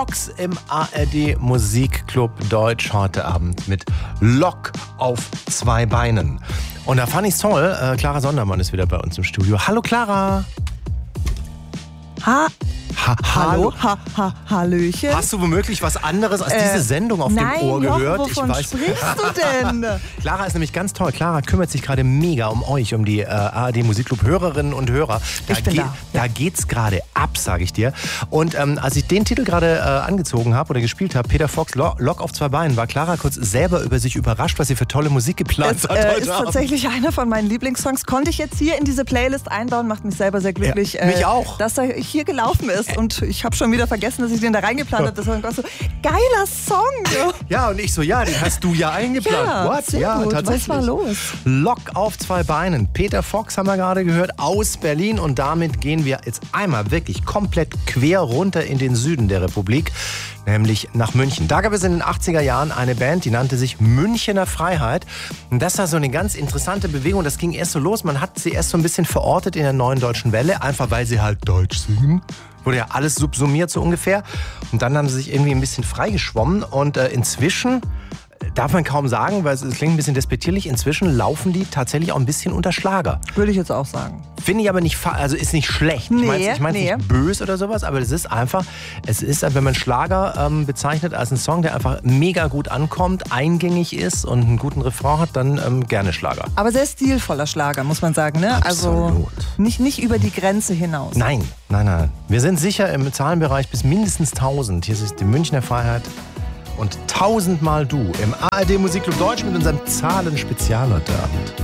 Fox im ARD Musikclub Deutsch heute Abend mit Lok auf 2 Beinen. Und da fand ich's toll, Clara Sondermann ist wieder bei uns im Studio. Hallo Clara. Hallo? Hallöchen? Hast du womöglich was anderes als diese Sendung auf dem Ohr gehört? Wovon sprichst du denn? Clara ist nämlich ganz toll. Clara kümmert sich gerade mega um euch, um die ARD Musikclub Hörerinnen und Hörer. Da geht's gerade ab, sage ich dir. Und als ich den Titel gerade angezogen habe oder gespielt habe, Peter Fox, Lok auf 2 Beinen, war Clara kurz selber über sich überrascht, was sie für tolle Musik geplant hat heute ist Abend. Tatsächlich einer von meinen Lieblingssongs. Konnte ich jetzt hier in diese Playlist einbauen, macht mich selber sehr glücklich. Ja, mich auch. Dass er hier gelaufen ist. Und ich habe schon wieder vergessen, dass ich den da reingeplant habe. Das war so, geiler Song. Ja, und ich so, den hast du ja eingeplant. Ja, What? sehr Ja, gut. tatsächlich. Was war los? Lok auf 2 Beinen. Peter Fox haben wir gerade gehört, aus Berlin. Und damit gehen wir jetzt einmal wirklich komplett quer runter in den Süden der Republik, nämlich nach München. Da gab es in den 80er Jahren eine Band, die nannte sich Münchener Freiheit. Und das war so eine ganz interessante Bewegung. Das ging erst so los. Man hat sie erst so ein bisschen verortet in der Neuen Deutschen Welle, einfach weil sie halt Deutsch singen. Wurde ja alles subsumiert so ungefähr. Und dann haben sie sich irgendwie ein bisschen freigeschwommen. Und inzwischen, darf man kaum sagen, weil es klingt ein bisschen despektierlich, inzwischen laufen die tatsächlich auch ein bisschen unter Schlager. Würde ich jetzt auch sagen. Finde ich aber nicht, also ist nicht schlecht. Ich meine nicht böse oder sowas, aber es ist, wenn man Schlager bezeichnet als einen Song, der einfach mega gut ankommt, eingängig ist und einen guten Refrain hat, dann gerne Schlager. Aber sehr stilvoller Schlager, muss man sagen, ne? Absolut. Also nicht über die Grenze hinaus. Nein. Wir sind sicher im Zahlenbereich bis mindestens 1000. Hier ist die Münchner Freiheit und 1000-mal du im ARD Musikclub Deutsch mit unserem Zahlen-Spezial heute Abend.